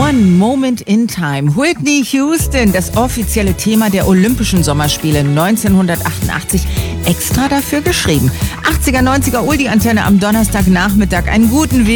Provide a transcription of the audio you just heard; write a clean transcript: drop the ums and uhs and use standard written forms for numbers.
One Moment in Time. Whitney Houston, das offizielle Thema der Olympischen Sommerspiele 1988, extra dafür geschrieben. 80er, 90er Uldi-Antenne am Donnerstagnachmittag. Einen guten Weg